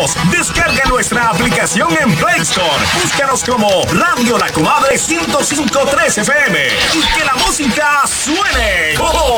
escucharnos. Descarga nuestra aplicación en Play Store. Búscanos como Radio La Comadre 105.3 FM y que la música suene. ¡Oh!